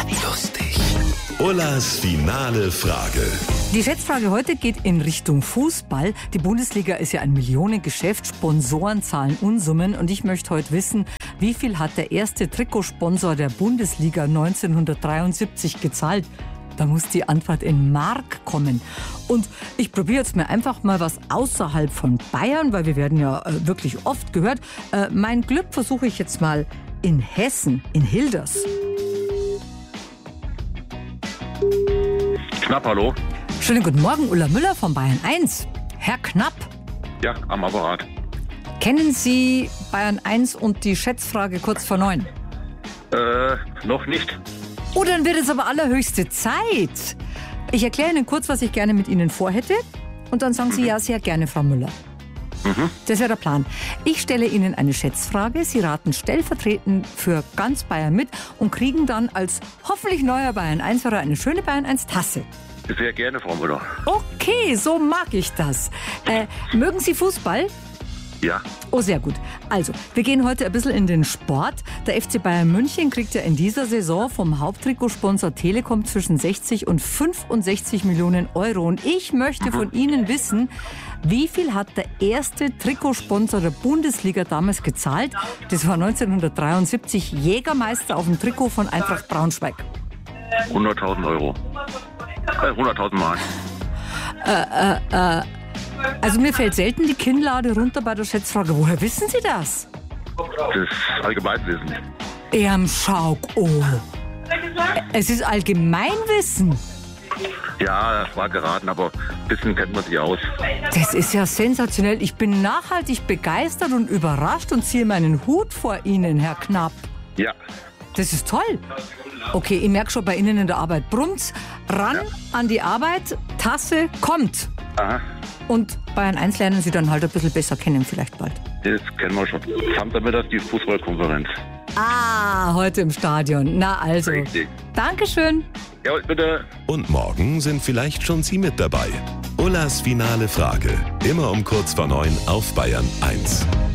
Lustig. Ullas finale Frage. Die Schätzfrage heute geht in Richtung Fußball. Die Bundesliga ist ja ein Millionengeschäft, Sponsoren zahlen Unsummen und ich möchte heute wissen, wie viel hat der erste Trikotsponsor der Bundesliga 1973 gezahlt? Da muss die Antwort in Mark kommen. Und ich probiere jetzt mir einfach mal was außerhalb von Bayern, weil wir werden ja wirklich oft gehört. Mein Glück versuche ich jetzt mal in Hessen, in Hilders. Knapp, hallo? Schönen guten Morgen, Ulla Müller von Bayern 1. Herr Knapp, Ja, am Apparat. kennen Sie Bayern 1 und die Schätzfrage kurz vor 9? Noch nicht. Oh, dann wird es aber allerhöchste Zeit. Ich erkläre Ihnen kurz, was ich gerne mit Ihnen vorhätte. Und dann sagen Sie ja sehr gerne, Frau Müller. Das wäre der Plan. Ich stelle Ihnen eine Schätzfrage. Sie raten stellvertretend für ganz Bayern mit und kriegen dann als hoffentlich neuer Bayern 1-Hörer eine schöne Bayern 1-Tasse. Sehr gerne, Frau Müller. Okay, so mag ich das. Mögen Sie Fußball? Ja, Oh, sehr gut. Also, wir gehen heute ein bisschen in den Sport. Der FC Bayern München kriegt ja in dieser Saison vom Haupttrikotsponsor Telekom zwischen 60 und 65 Millionen Euro. Und ich möchte von Ihnen wissen, wie viel hat der erste Trikotsponsor der Bundesliga damals gezahlt? Das war 1973 Jägermeister auf dem Trikot von Eintracht Braunschweig. 100.000 Euro. 100.000 Mark. Also mir fällt selten die Kinnlade runter bei der Schätzfrage. Woher wissen Sie das? Das Allgemeinwissen. Schauk. Oh. Es ist Allgemeinwissen. Ja, das war geraten, aber ein bisschen kennt man sich aus. Das ist ja sensationell. Ich bin nachhaltig begeistert und überrascht und ziehe meinen Hut vor Ihnen, Herr Knapp. Ja, Das ist toll. Okay, ich merke schon bei Ihnen in der Arbeit. Brummt's, ran an die Arbeit, Tasse kommt. aha, Und Bayern 1 lernen Sie dann halt ein bisschen besser kennen vielleicht bald. das kennen wir schon. Samt damit das die Fußballkonferenz. Ah, heute im Stadion. Na also. Richtig. Dankeschön. Ja, bitte. Und morgen sind vielleicht schon Sie mit dabei. Ullas finale Frage. Immer um kurz vor 9 auf Bayern 1.